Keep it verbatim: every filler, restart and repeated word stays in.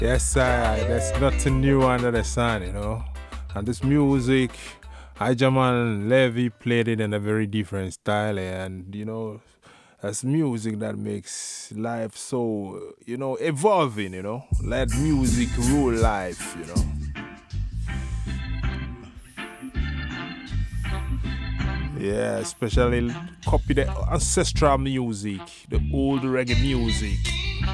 Yes, I, there's nothing new under the sun, you know. And this music, Jamal Levy played it in a very different style, and you know, that's music that makes life so, you know, evolving, you know. Let music rule life, you know. Yeah, especially copy the ancestral music, the old reggae music.